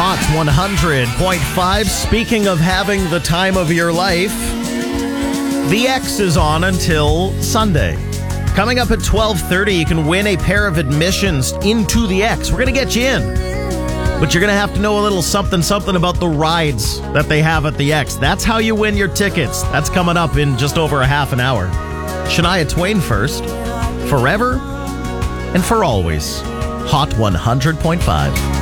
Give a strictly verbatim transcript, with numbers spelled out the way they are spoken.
Hot one hundred point five. Speaking of having the time of your life, The X is on until Sunday. Coming up at twelve thirty, you can win a pair of admissions into The X. We're going to get you in. But you're going to have to know a little something, something about the rides that they have at The X. That's how you win your tickets. That's coming up in just over a half an hour. Shania Twain first. Forever and for always. Hot one hundred point five.